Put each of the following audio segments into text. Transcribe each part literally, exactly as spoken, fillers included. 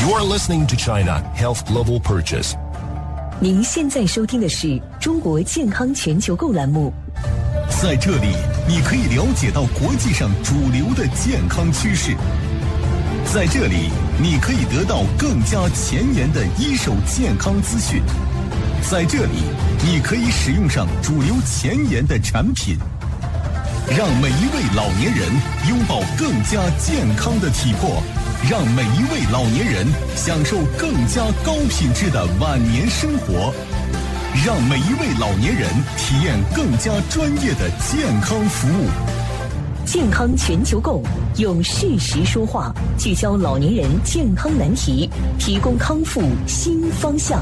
You're listening to China Health Global Purchase。 您现在收听的是中国健康全球购栏目。 在这里，你可以了解到国际上主流的健康趋势。在这里，你可以得到更加前沿的一手健康资讯。在这里，你可以使用上主流前沿的产品，让每一位老年人拥抱更加健康的体魄，让每一位老年人享受更加高品质的晚年生活，让每一位老年人体验更加专业的健康服务。 健康全球购用事实说话，聚焦老年人健康难题，提供康复新方向。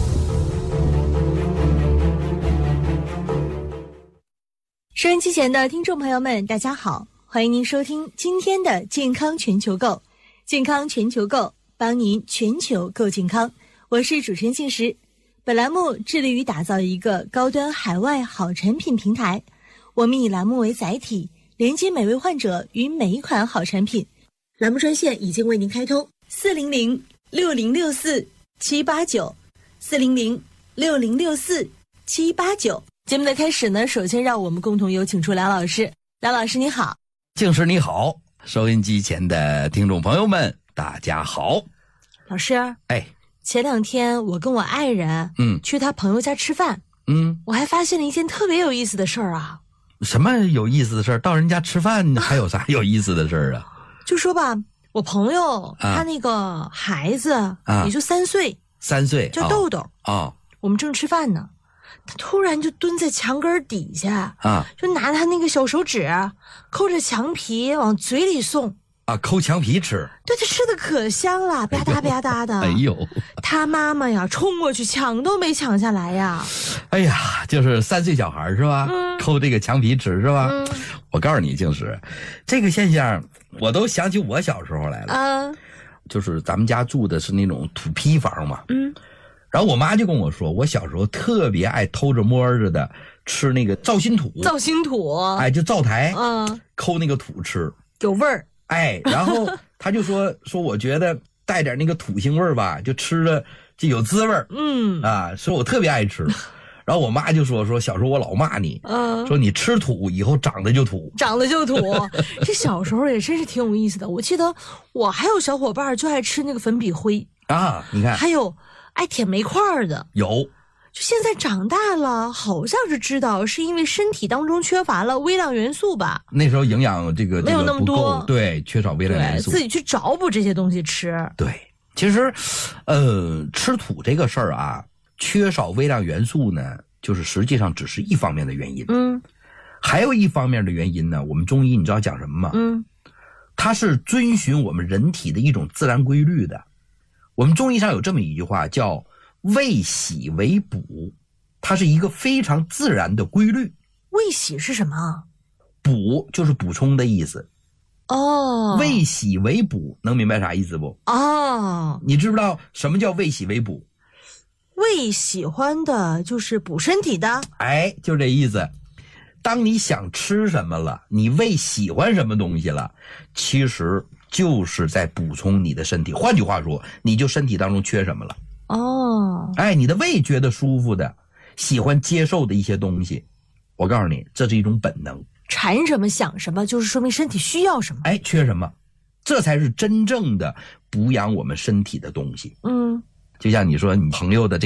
收音机前的听众朋友们，大家好，欢迎您收听今天的健康全球购。健康全球购，帮您全球购健康。我是主持人静时。本栏目致力于打造一个高端海外好产品平台。我们以栏目为载体，连接每位患者与每一款好产品。栏目专线已经为您开通：四零零六零六四七八九，四零零六零六四七八九。节目的开始呢，首先让我们共同有请出梁老师。梁老师你好。 静时你好，收音机前的听众朋友们大家好。 老师， 哎， 前两天我跟我爱人嗯去他朋友家吃饭，嗯，我还发现了一件特别有意思的事儿啊。 什么有意思的事儿？到人家吃饭还有啥有意思的事儿啊？ 就说吧，我朋友、啊、他那个孩子、啊、也就三岁， 三岁叫豆豆啊、哦， 我们正吃饭呢，他突然就蹲在墙根底下啊， 就拿他那个小手指抠着墙皮往嘴里送啊，抠墙皮吃。 对，他吃的可香了，吧嗒吧嗒的。 哎呦， 他妈妈呀冲过去抢都没抢下来呀。 哎呀，就是三岁小孩是吧、嗯、抠这个墙皮吃是吧、嗯、我告诉你静时，这个现象我都想起我小时候来了啊，就是咱们家住的是那种土坯房嘛，嗯，然后我妈就跟我说，我小时候特别爱偷着摸着的吃那个造心土。 造心土， 哎，就灶台，嗯，抠那个土吃， 有味儿。 哎，然后他就说说，我觉得带点那个土腥味儿吧，就吃了就有滋味儿。嗯，啊，说我特别爱吃。然后我妈就说说，小时候我老骂你，嗯，说你吃土以后长得就土， 长得就土。这小时候也真是挺有意思的。我记得我还有小伙伴就爱吃那个粉笔灰啊，你看， 还有爱舔煤块的， 有。 就现在长大了，好像是知道是因为身体当中缺乏了微量元素吧。 那时候营养这个没有那么多， 对，缺少微量元素， 自己去找补这些东西吃。 对，其实，呃，吃土这个事儿啊，缺少微量元素呢，就是实际上只是一方面的原因。嗯，还有一方面的原因呢，我们中医你知道讲什么吗？嗯，它是遵循我们人体的一种自然规律的。我们中医上有这么一句话叫为喜为补，它是一个非常自然的规律。 为喜是什么？ 补就是补充的意思。哦，为喜为补，能明白啥意思不？哦，你知不知道什么叫为喜为补？ 为喜欢的就是补身体的。 哎，就这意思。当你想吃什么了，你为喜欢什么东西了，其实就是在补充你的身体。换句话说，你就身体当中缺什么了。哦，哎，你的胃觉得舒服的，喜欢接受的一些东西，我告诉你，这是一种本能， 馋什么想什么，就是说明身体需要什么。 哎，缺什么，这才是真正的补养我们身体的东西。嗯，就像你说你朋友的这